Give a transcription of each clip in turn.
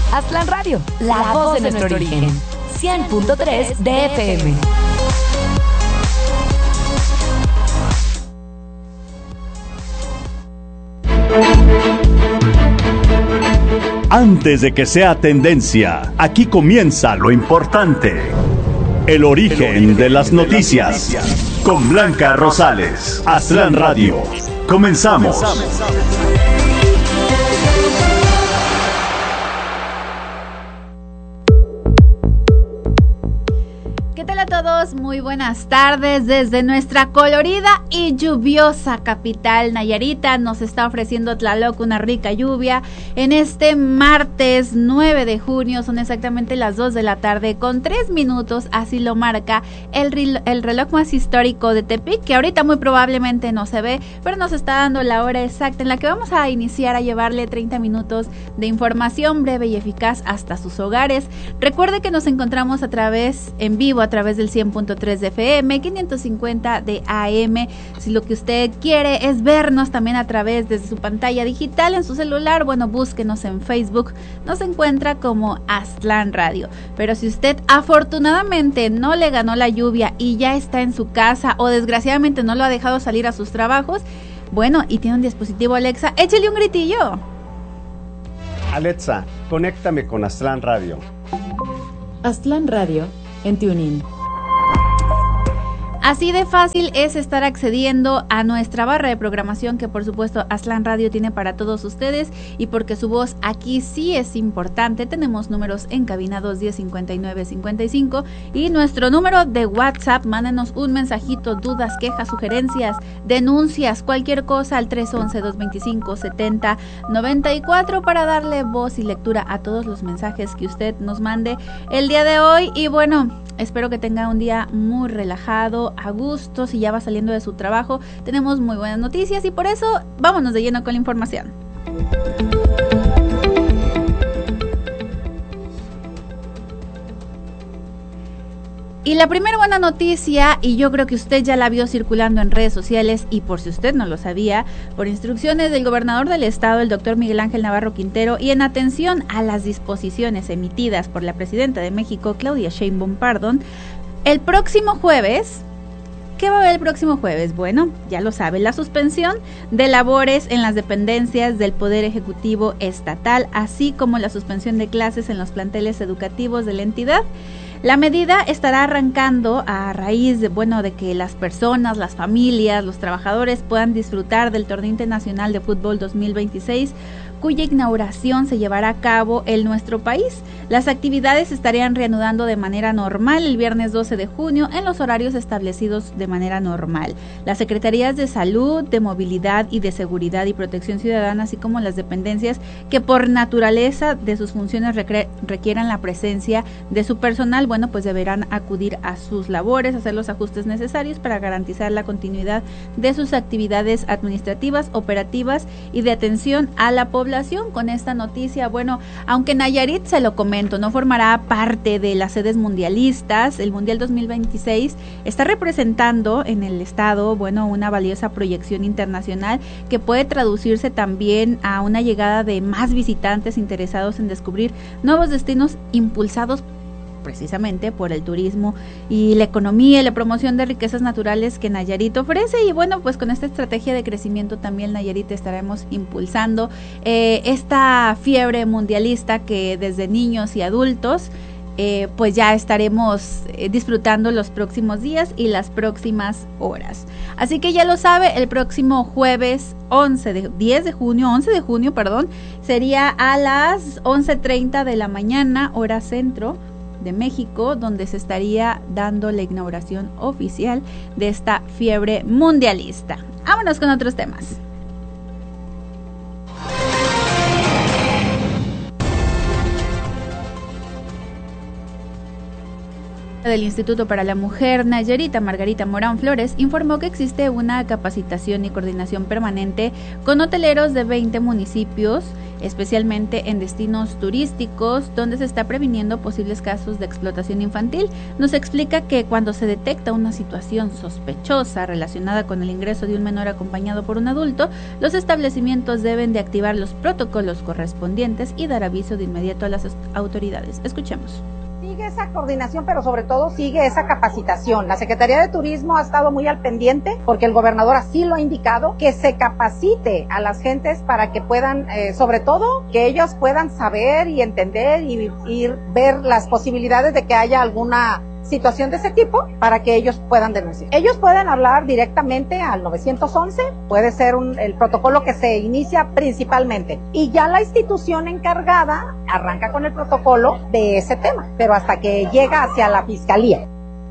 Aztlán Radio, la voz de nuestro origen. 100.3 de FM. Antes de que sea tendencia, aquí comienza lo importante. El origen de las noticias. Con Blanca Rosales. Aztlán Radio. Comenzamos. Muy buenas tardes desde nuestra colorida y lluviosa capital Nayarita. Nos está ofreciendo Tlaloc una rica lluvia en este martes 9 de junio. Son exactamente las 2 de la tarde con 3 minutos, así lo marca el reloj más histórico de Tepic, que ahorita muy probablemente no se ve, pero nos está dando la hora exacta en la que vamos a iniciar a llevarle 30 minutos de información breve y eficaz hasta sus hogares. Recuerde que nos encontramos en vivo a través del 100.3 de FM, 550 de AM. Si lo que usted quiere es vernos también a través de su pantalla digital en su celular, bueno, búsquenos en Facebook, nos encuentra como Aztlán Radio. Pero si usted afortunadamente no le ganó la lluvia y ya está en su casa o desgraciadamente no lo ha dejado salir a sus trabajos, bueno, y tiene un dispositivo Alexa, échele un gritillo. Alexa, conéctame con Aztlán Radio. Aztlán Radio en TuneIn. Así de fácil es estar accediendo a nuestra barra de programación que por supuesto Aztlán Radio tiene para todos ustedes, y porque su voz aquí sí es importante, tenemos números en cabina 210-5955 y nuestro número de WhatsApp. Mándenos un mensajito, dudas, quejas, sugerencias, denuncias, cualquier cosa al 311-225-7094 para darle voz y lectura a todos los mensajes que usted nos mande el día de hoy. Y bueno, espero que tenga un día muy relajado, a gusto. Si ya va saliendo de su trabajo, tenemos muy buenas noticias y por eso vámonos de lleno con la información. Y la primera buena noticia, y yo creo que usted ya la vio circulando en redes sociales, y por si usted no lo sabía, por instrucciones del gobernador del estado, el doctor Miguel Ángel Navarro Quintero, y en atención a las disposiciones emitidas por la presidenta de México, Claudia Sheinbaum Pardo, el próximo jueves... ¿Qué va a haber el próximo jueves? Bueno, ya lo sabe, la suspensión de labores en las dependencias del Poder Ejecutivo Estatal, así como la suspensión de clases en los planteles educativos de la entidad. La medida estará arrancando a raíz de que las personas, las familias, los trabajadores puedan disfrutar del Torneo Internacional de Fútbol 2026, cuya inauguración se llevará a cabo en nuestro país. Las actividades se estarían reanudando de manera normal el viernes 12 de junio en los horarios establecidos de manera normal. Las Secretarías de Salud, de Movilidad y de Seguridad y Protección Ciudadana, así como las dependencias que por naturaleza de sus funciones requieran la presencia de su personal, pues deberán acudir a sus labores, hacer los ajustes necesarios para garantizar la continuidad de sus actividades administrativas, operativas y de atención a la población. Con esta noticia, aunque Nayarit, se lo comento, no formará parte de las sedes mundialistas, el Mundial 2026 está representando en el estado, una valiosa proyección internacional que puede traducirse también a una llegada de más visitantes interesados en descubrir nuevos destinos impulsados precisamente por el turismo y la economía y la promoción de riquezas naturales que Nayarit ofrece. Y pues con esta estrategia de crecimiento también Nayarit estaremos impulsando esta fiebre mundialista que desde niños y adultos ya estaremos disfrutando los próximos días y las próximas horas. Así que ya lo sabe, el próximo jueves 11 de junio, sería a las 11:30 de la mañana, hora centro de México, donde se estaría dando la inauguración oficial de esta fiebre mundialista. Vámonos con otros temas. del Instituto para la Mujer Nayarita, Margarita Morán Flores, informó que existe una capacitación y coordinación permanente con hoteleros de 20 municipios, especialmente en destinos turísticos, donde se está previniendo posibles casos de explotación infantil. Nos explica que cuando se detecta una situación sospechosa relacionada con el ingreso de un menor acompañado por un adulto, los establecimientos deben de activar los protocolos correspondientes y dar aviso de inmediato a las autoridades. Escuchemos. Sigue esa coordinación, pero sobre todo sigue esa capacitación. La Secretaría de Turismo ha estado muy al pendiente, porque el gobernador así lo ha indicado, que se capacite a las gentes para que puedan, sobre todo, que ellos puedan saber y entender y ver las posibilidades de que haya alguna situación de ese tipo para que ellos puedan denunciar. Ellos pueden hablar directamente al 911, puede ser el protocolo que se inicia principalmente, y ya la institución encargada arranca con el protocolo de ese tema, pero hasta que llega hacia la fiscalía.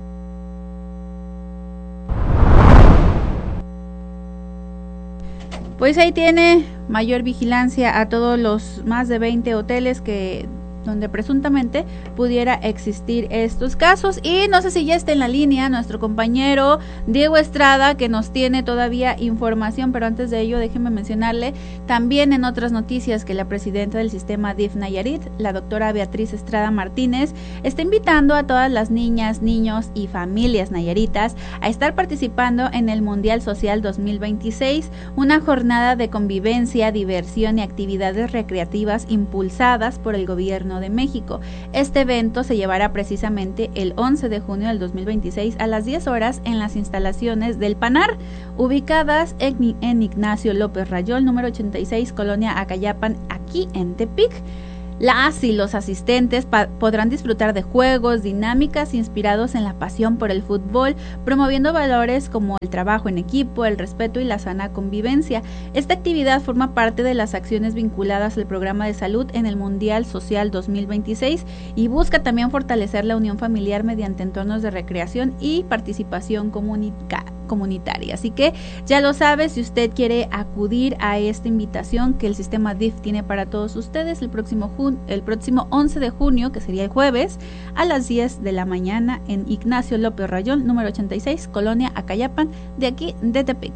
Pues ahí tiene mayor vigilancia a todos los más de 20 hoteles donde presuntamente pudiera existir estos casos. Y no sé si ya está en la línea nuestro compañero Diego Estrada, que nos tiene todavía información, pero antes de ello déjenme mencionarle también en otras noticias que la presidenta del sistema DIF Nayarit, la doctora Beatriz Estrada Martínez, está invitando a todas las niñas, niños y familias nayaritas a estar participando en el Mundial Social 2026, una jornada de convivencia, diversión y actividades recreativas impulsadas por el gobierno de México. Este evento se llevará precisamente el 11 de junio del 2026 a las 10 horas en las instalaciones del PANAR, ubicadas en Ignacio López Rayol, número 86, Colonia Acayapan, aquí en Tepic. Las y los asistentes podrán disfrutar de juegos, dinámicas inspirados en la pasión por el fútbol, promoviendo valores como el trabajo en equipo, el respeto y la sana convivencia. Esta actividad forma parte de las acciones vinculadas al programa de salud en el Mundial Social 2026 y busca también fortalecer la unión familiar mediante entornos de recreación y participación comunitaria. Así que ya lo sabe, si usted quiere acudir a esta invitación que el sistema DIF tiene para todos ustedes el próximo 11 de junio, que sería el jueves, a las 10 de la mañana en Ignacio López Rayol, número 86, Colonia Acayapan, de aquí de Tepic.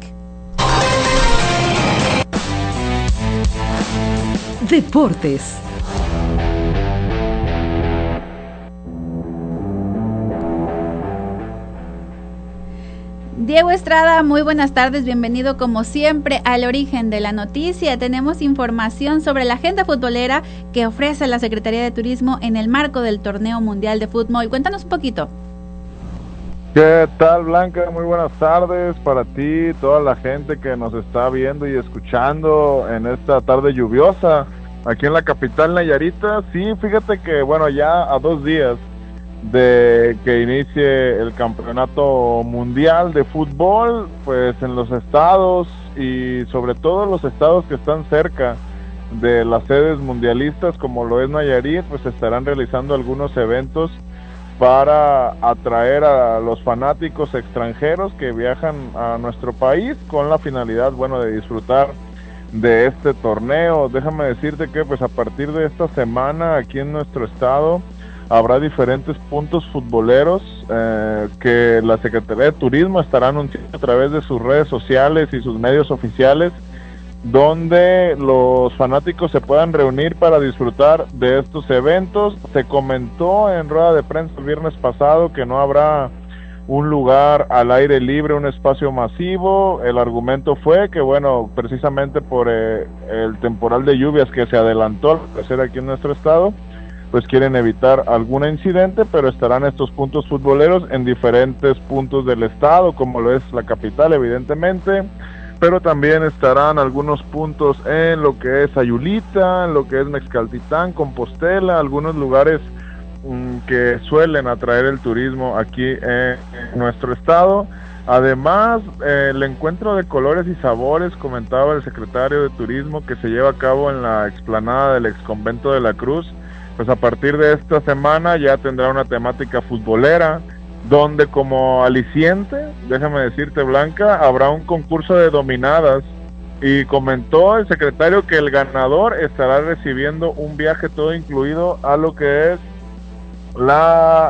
Deportes. Diego Estrada, muy buenas tardes, bienvenido como siempre al origen de la noticia. Tenemos información sobre la agenda futbolera que ofrece la Secretaría de Turismo en el marco del Torneo Mundial de Fútbol. Cuéntanos un poquito. ¿Qué tal, Blanca? Muy buenas tardes para ti, toda la gente que nos está viendo y escuchando en esta tarde lluviosa aquí en la capital Nayarita. Sí, fíjate que bueno, ya a 2 días de que inicie el campeonato mundial de fútbol, pues en los estados y sobre todo los estados que están cerca de las sedes mundialistas como lo es Nayarit, pues estarán realizando algunos eventos para atraer a los fanáticos extranjeros que viajan a nuestro país con la finalidad, bueno, de disfrutar de este torneo. Déjame decirte que pues a partir de esta semana aquí en nuestro estado habrá diferentes puntos futboleros que la Secretaría de Turismo estará anunciando a través de sus redes sociales y sus medios oficiales, donde los fanáticos se puedan reunir para disfrutar de estos eventos. Se comentó en rueda de prensa el viernes pasado que no habrá un lugar al aire libre, un espacio masivo. El argumento fue que, bueno, precisamente por el temporal de lluvias que se adelantó al parecer aquí en nuestro estado, pues quieren evitar algún incidente, pero estarán estos puntos futboleros en diferentes puntos del estado, como lo es la capital, evidentemente, pero también estarán algunos puntos en lo que es Ayulita, en lo que es Mexcaltitán, Compostela, algunos lugares que suelen atraer el turismo aquí en nuestro estado. Además, el encuentro de colores y sabores, comentaba el secretario de Turismo, que se lleva a cabo en la explanada del Exconvento de la Cruz, pues a partir de esta semana ya tendrá una temática futbolera, donde como aliciente, déjame decirte, Blanca, habrá un concurso de dominadas, y comentó el secretario que el ganador estará recibiendo un viaje todo incluido a lo que es la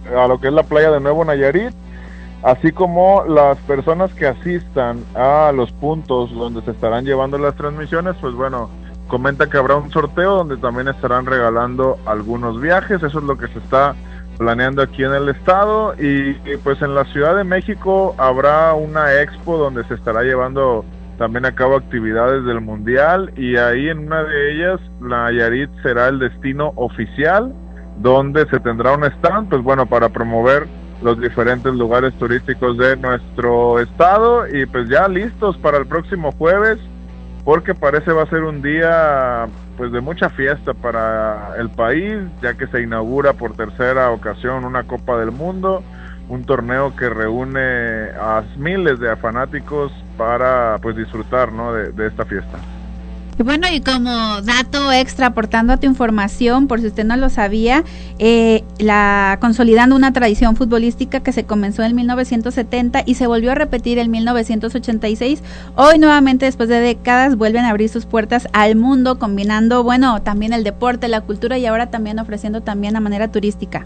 a lo que es la playa de Nuevo Nayarit, así como las personas que asistan a los puntos donde se estarán llevando las transmisiones, pues bueno, comenta que habrá un sorteo donde también estarán regalando algunos viajes. Eso es lo que se está planeando aquí en el estado. Y pues en la Ciudad de México habrá una expo donde se estará llevando también a cabo actividades del Mundial, y ahí en una de ellas Nayarit será el destino oficial, donde se tendrá un stand, pues bueno, para promover los diferentes lugares turísticos de nuestro estado. Y pues ya listos para el próximo jueves, porque parece va a ser un día pues de mucha fiesta para el país, ya que se inaugura por tercera ocasión una Copa del Mundo, un torneo que reúne a miles de fanáticos para pues disfrutar, ¿no?, de esta fiesta. Y bueno, y como dato extra, aportando a tu información, por si usted no lo sabía, consolidando una tradición futbolística que se comenzó en 1970 y se volvió a repetir en 1986, hoy nuevamente, después de décadas, vuelven a abrir sus puertas al mundo, combinando, bueno, también el deporte, la cultura, y ahora también ofreciendo también a manera turística.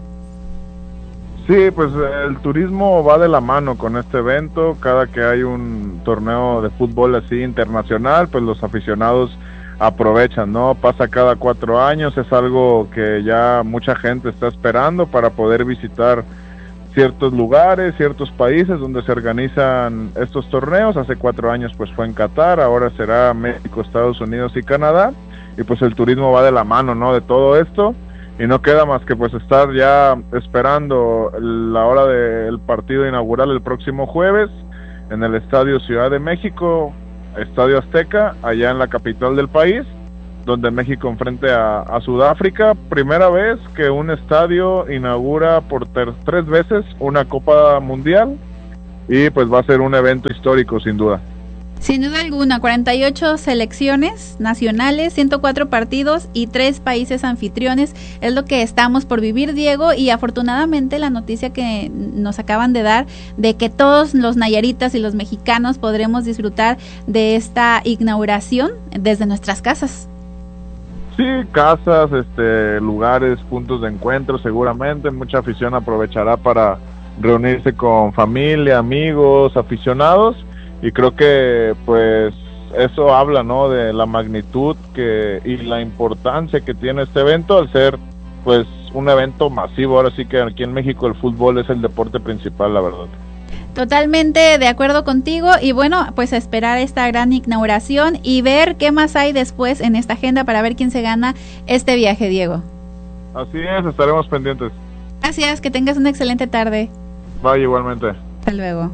Sí, pues el turismo va de la mano con este evento. Cada que hay un torneo de fútbol así internacional, pues los aficionados aprovechan, ¿no? Pasa cada 4 años, es algo que ya mucha gente está esperando para poder visitar ciertos lugares, ciertos países donde se organizan estos torneos. Hace 4 años pues fue en Qatar, ahora será México, Estados Unidos y Canadá, y pues el turismo va de la mano, ¿no?, de todo esto. Y no queda más que pues estar ya esperando la hora del partido inaugural el próximo jueves en el Estadio Ciudad de México, Estadio Azteca, allá en la capital del país, donde México enfrente a Sudáfrica. Primera vez que un estadio inaugura por 3 veces una Copa Mundial, y pues va a ser un evento histórico sin duda. Sin duda alguna, 48 selecciones nacionales, 104 partidos y 3 países anfitriones, es lo que estamos por vivir, Diego, y afortunadamente la noticia que nos acaban de dar de que todos los nayaritas y los mexicanos podremos disfrutar de esta inauguración desde nuestras casas. Sí, casas, lugares, puntos de encuentro, seguramente mucha afición aprovechará para reunirse con familia, amigos, aficionados. Y creo que pues eso habla, ¿no?, de la magnitud y la importancia que tiene este evento, al ser pues un evento masivo. Ahora sí que aquí en México el fútbol es el deporte principal, la verdad. Totalmente de acuerdo contigo, y bueno, pues a esperar esta gran inauguración y ver qué más hay después en esta agenda para ver quién se gana este viaje, Diego. Así es, estaremos pendientes. Gracias, que tengas una excelente tarde. Bye, igualmente. Hasta luego.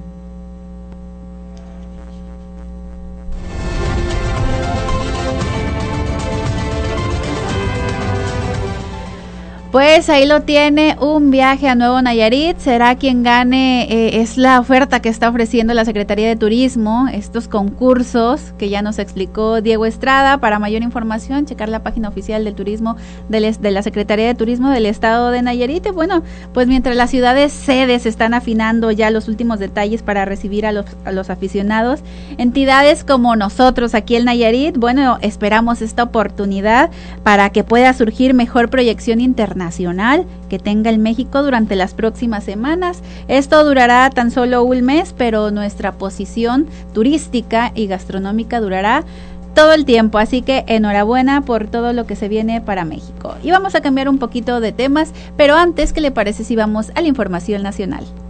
Pues ahí lo tiene, un viaje a Nuevo Nayarit, será quien gane, es la oferta que está ofreciendo la Secretaría de Turismo, estos concursos que ya nos explicó Diego Estrada. Para mayor información, checar la página oficial del turismo de la Secretaría de Turismo del Estado de Nayarit. Bueno, pues mientras las ciudades sedes están afinando ya los últimos detalles para recibir a los aficionados, entidades como nosotros aquí en Nayarit, bueno, esperamos esta oportunidad para que pueda surgir mejor proyección internacional que tenga el México durante las próximas semanas. Esto durará tan solo un mes, pero nuestra posición turística y gastronómica durará todo el tiempo, así que enhorabuena por todo lo que se viene para México. Y vamos a cambiar un poquito de temas, pero antes, ¿qué le parece si vamos a la información nacional?